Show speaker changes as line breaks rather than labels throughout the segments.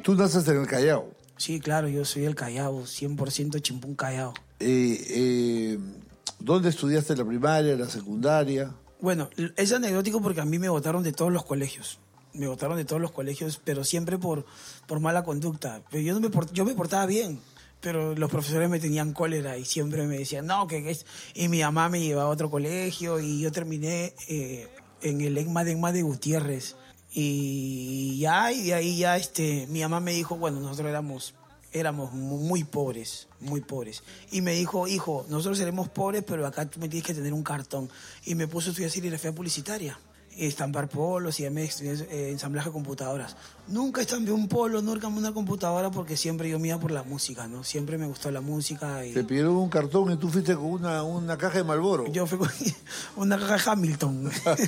Tú naces en el Callao.
Sí, claro, yo soy del Callao, 100% Chimpún Callao.
¿Dónde estudiaste la primaria, la secundaria?
Bueno, es anecdótico porque a mí me botaron de todos los colegios. Me botaron de todos los colegios, pero siempre por mala conducta. Pero yo me portaba bien, pero los profesores me tenían cólera y siempre me decían, no, que es... Y mi mamá me llevaba a otro colegio y yo terminé en el ECMA de Gutiérrez. Y de ahí ya mi mamá me dijo, bueno, nosotros éramos muy pobres, muy pobres. Y me dijo, hijo, nosotros seremos pobres, pero acá tú me tienes que tener un cartón. Y me puso a estudiar serigrafía publicitaria, estampar polos y ensamblaje de computadoras. Nunca estampé un polo, nunca una computadora porque siempre yo me iba por la música, ¿no? Siempre me gustó la música.
Te pidieron un cartón y tú fuiste con una caja de Marlboro.
Yo fui con una caja de Hamilton.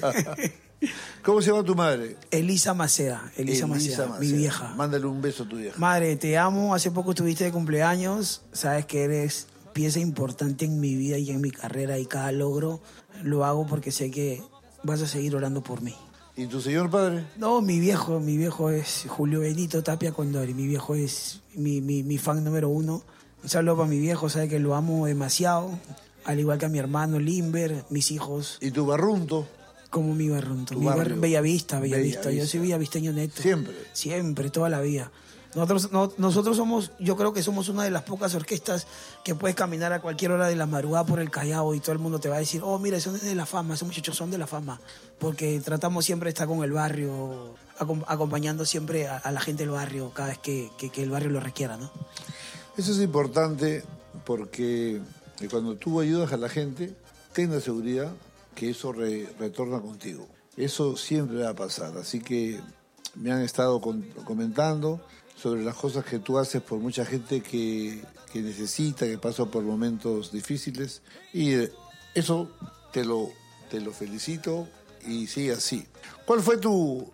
¿Cómo se llama tu madre?
Elisa Maceda, mi vieja.
Mándale un beso a tu vieja.
Madre, te amo, hace poco estuviste de cumpleaños, sabes que eres pieza importante en mi vida y en mi carrera y cada logro lo hago porque sé que vas a seguir orando por mí.
¿Y tu señor padre?
No, mi viejo es Julio Benito Tapia Condori, mi viejo es mi fan número 1. Un saludo para mi viejo, sabe que lo amo demasiado, al igual que a mi hermano Limber, mis hijos.
¿Y tu barrunto?
Como mi barrunto, Bellavista. Yo soy bellavisteño neto. Siempre, toda la vida. Nosotros somos, yo creo que somos una de las pocas orquestas que puedes caminar a cualquier hora de la madrugada por el Callao y todo el mundo te va a decir, oh, mira, son de la fama, esos muchachos son de la fama. Porque tratamos siempre de estar con el barrio, acompañando siempre a la gente del barrio cada vez que el barrio lo requiera, ¿no?
Eso es importante porque cuando tú ayudas a la gente, ten la seguridad que eso retorna contigo. Eso siempre va a pasar. Así que me han estado comentando sobre las cosas que tú haces por mucha gente que necesita, que pasa por momentos difíciles. Y eso te lo felicito y sigue así. ¿Cuál fue tú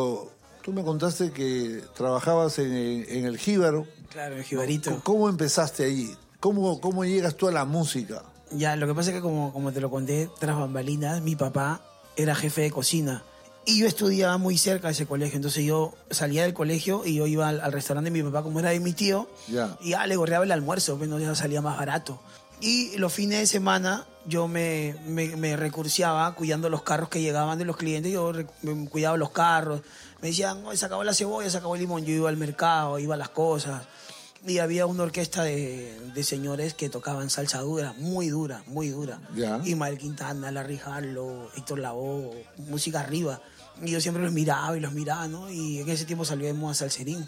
me contaste que trabajabas en el Jíbaro?
Claro, el Jibarito.
¿Cómo empezaste allí? ¿Cómo llegas tú a la música?
Ya, lo que pasa es que como te lo conté tras bambalinas, mi papá era jefe de cocina y yo estudiaba muy cerca de ese colegio, entonces yo salía del colegio y yo iba al restaurante de mi papá como era de mi tío y le gorreaba el almuerzo, pues no, ya salía más barato. Y los fines de semana yo me recurseaba cuidando los carros que llegaban de los clientes, yo cuidaba los carros, me decían, oh, se acabó la cebolla, se acabó el limón, yo iba al mercado, iba a las cosas. Y había una orquesta de señores que tocaban salsa dura, muy dura.
Ya.
Ismael Quintana, Larry Harlow, Héctor Lavoe, música arriba. Y yo siempre los miraba, ¿no? Y en ese tiempo salió de moda Salserín.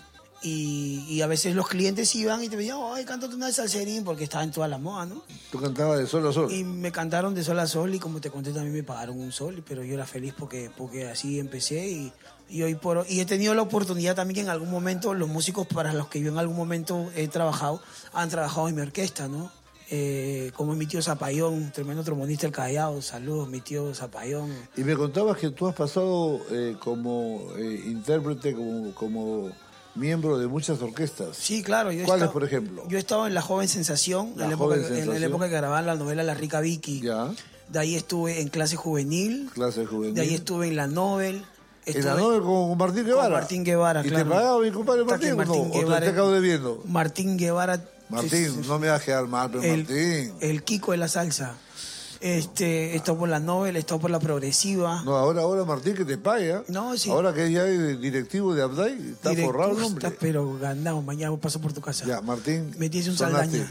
Y a veces los clientes iban y te pedían, ay, cántate una de Salserín, porque estaba en toda la moda, ¿no?
Tú cantabas de sol a sol.
Y me cantaron de sol a sol y como te conté también me pagaron un sol, pero yo era feliz porque así empecé y he tenido la oportunidad también que en algún momento los músicos para los que yo en algún momento he trabajado han trabajado en mi orquesta, ¿no? Como mi tío Zapayón, tremendo trombonista del Callao, saludos, mi tío Zapayón.
Y me contabas que tú has pasado como intérprete, como miembro de muchas orquestas.
Sí, claro.
¿Cuáles, por ejemplo?
Yo he estado en La Joven Sensación, en la época que grababan la novela La Rica Vicky.
Ya.
De ahí estuve en Clase Juvenil. De ahí estuve en La Novel.
¿En La Novel con Martín Guevara?
Con Martín Guevara,
¿Y
claro.
te pagaba mi compadre Martín o no? ¿O te acabo debiendo?
Martín Guevara.
Martín, no me vas a quedar mal, pero Martín.
El Kiko de la salsa. He estado por La Novel, he estado por La Progresiva.
No, ahora Martín que te paga.
No, sí.
Ahora que ya es directivo de Abday, está forrado el hombre.
Está pero ganado, mañana paso por tu casa.
Ya, Martín.
Me tienes un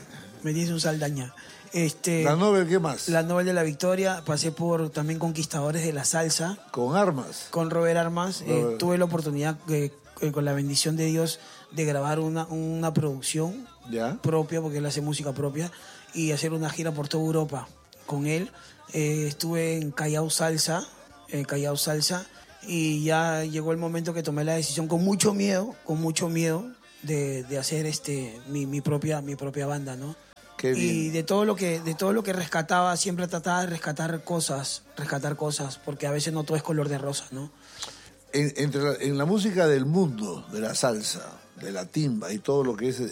Saldaña.
¿La Novel qué más?
La Novel de la Victoria, pasé por también Conquistadores de la Salsa.
¿Con Armas?
Con Robert Armas. Tuve la oportunidad, con la bendición de Dios, de grabar una producción propia, porque él hace música propia, y hacer una gira por toda Europa con él. Estuve en Callao Salsa, y ya llegó el momento que tomé la decisión con mucho miedo de hacer mi propia banda, ¿no?
Qué bien.
Y de todo lo que rescataba, siempre trataba de rescatar cosas, porque a veces no todo es color de rosa, ¿no?
En la música del mundo, de la salsa, de la timba y todo lo que es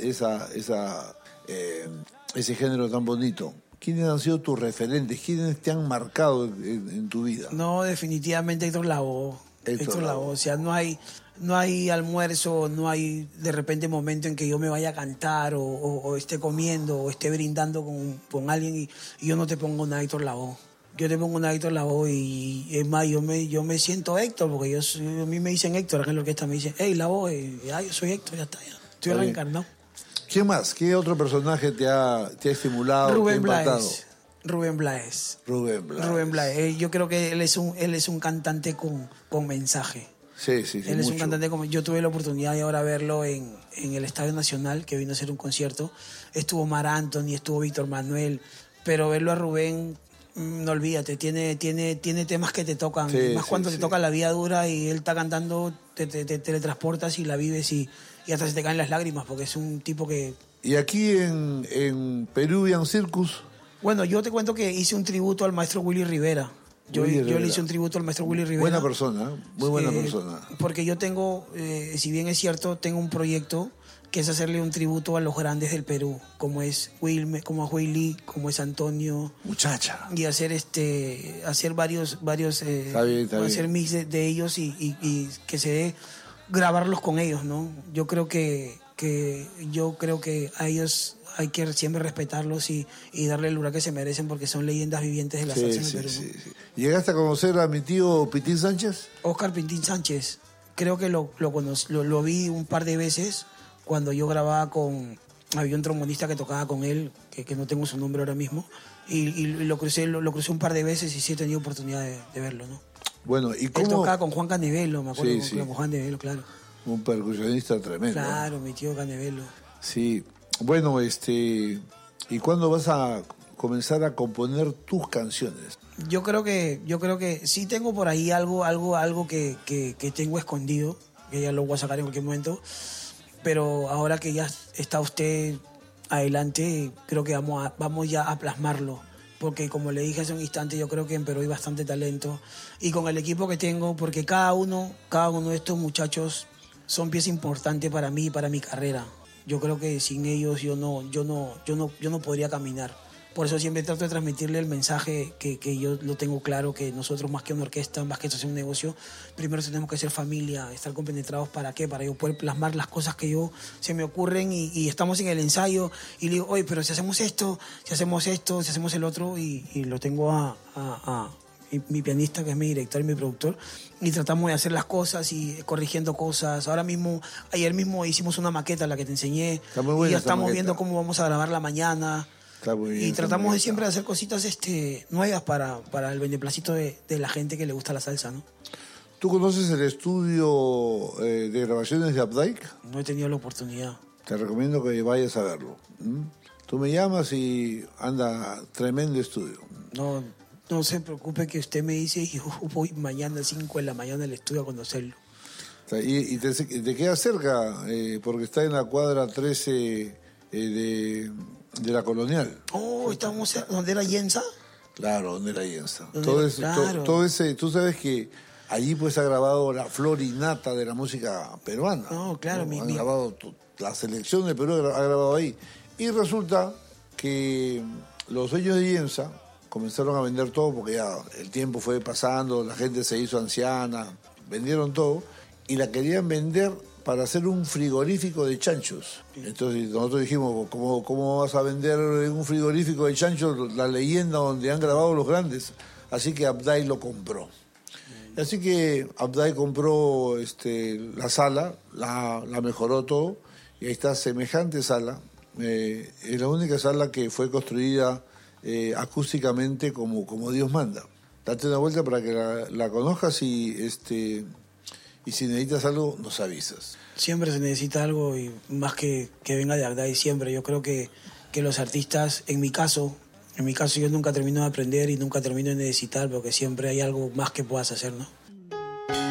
ese género tan bonito, ¿quiénes han sido tus referentes? ¿Quiénes te han marcado en tu vida?
No, definitivamente Héctor Lavoe. O sea, no hay no hay almuerzo, no hay de repente momento en que yo me vaya a cantar o esté comiendo o esté brindando con alguien y yo no te pongo un Héctor Lavoe. Yo te pongo un Héctor Lavoe y es más, yo me siento Héctor, porque a mí me dicen Héctor, acá en la orquesta me dicen, hey Lavoe, yo soy Héctor, ya está, ya. Estoy reencarnado.
¿Quién más? ¿Qué otro personaje te ha estimulado?
Rubén Blades. Rubén Blades. Yo creo que él es un cantante con mensaje.
Sí,
él es un cantante yo tuve la oportunidad de ahora verlo en el Estadio Nacional, que vino a hacer un concierto. Estuvo Mar Anthony, estuvo Víctor Manuel, pero verlo a Rubén, no olvídate, tiene temas que te tocan, más cuando te toca la vida dura y él está cantando, te teletransportas y la vives y hasta se te caen las lágrimas, porque es un tipo que...
¿Y aquí en Peruvian Circus?
Bueno, yo te cuento que hice un tributo al maestro Willy Rivera. Yo le hice un tributo al maestro Willy Rivera.
Buena persona, muy buena persona.
Porque yo tengo, si bien es cierto, tengo un proyecto que es hacerle un tributo a los grandes del Perú, como es como es Willy, como es Antonio.
Muchacha.
Y hacer varios hacer mix de ellos y que se dé grabarlos con ellos, ¿no? Yo creo que a ellos hay que siempre respetarlos y darle el lugar que se merecen, porque son leyendas vivientes de la salsa en el Perú.
Sí. ¿Llegaste a conocer a mi tío Pitín Sánchez?
Oscar Pintín Sánchez. Creo que lo vi un par de veces cuando yo grababa había un trombonista que tocaba con él, que no tengo su nombre ahora mismo, y lo crucé un par de veces y sí he tenido oportunidad de verlo, ¿no?
Bueno, ¿y cómo?
Él tocaba con Juan Canevelo, me acuerdo, con Juan Canevelo, claro.
Un percusionista tremendo.
Claro, mi tío Canevelo.
Sí. Bueno, ¿y cuándo vas a comenzar a componer tus canciones?
Yo creo que sí tengo por ahí algo que tengo escondido, que ya lo voy a sacar en cualquier momento, pero ahora que ya está usted adelante, creo que vamos ya a plasmarlo, porque como le dije hace un instante, yo creo que en Perú hay bastante talento, y con el equipo que tengo, porque cada uno de estos muchachos son pieza importante para mí y para mi carrera. Yo creo que sin ellos yo no podría caminar. Por eso siempre trato de transmitirle el mensaje que yo lo tengo claro, que nosotros más que una orquesta, más que esto sea un negocio, primero tenemos que ser familia, estar compenetrados. ¿Para qué? Para yo poder plasmar las cosas que se me ocurren y estamos en el ensayo y le digo, oye, pero si hacemos esto, si hacemos el otro, y lo tengo a mi pianista, que es mi director y mi productor, y tratamos de hacer las cosas y corrigiendo cosas. Ayer mismo hicimos una maqueta, la que te enseñé, y ya estamos viendo cómo vamos a grabarla mañana.
Bien,
y tratamos de siempre hacer cositas nuevas para el beneplácito de la gente que le gusta la salsa, ¿no?
¿Tú conoces el estudio de grabaciones de Updike?
No he tenido la oportunidad.
Te recomiendo que vayas a verlo. Tú me llamas y anda, tremendo estudio.
No se preocupe, que usted me dice y yo voy mañana a 5 de la mañana al estudio a conocerlo.
Y te queda cerca, porque está en la cuadra 13 de la Colonial.
Estamos donde era Yensa.
Claro, donde era Yensa.
Claro.
Todo ese, tú sabes que allí pues ha grabado la flor y nata de la música peruana.
Claro.
Han grabado, la selección de Perú ha grabado ahí. Y resulta que los dueños de Yensa comenzaron a vender todo, porque ya el tiempo fue pasando, la gente se hizo anciana, vendieron todo y la querían vender para hacer un frigorífico de chanchos. Entonces nosotros dijimos, ¿cómo vas a vender un frigorífico de chanchos, la leyenda donde han grabado los grandes? Así que Updike lo compró. Así que Updike compró la sala, la mejoró todo, y ahí está semejante sala. Es la única sala que fue construida acústicamente como Dios manda. Date una vuelta para que la conozcas y si necesitas algo, nos avisas.
Siempre se necesita algo, y más que venga de verdad, y siempre. Yo creo que los artistas, en mi caso yo nunca termino de aprender y nunca termino de necesitar, porque siempre hay algo más que puedas hacer, ¿no?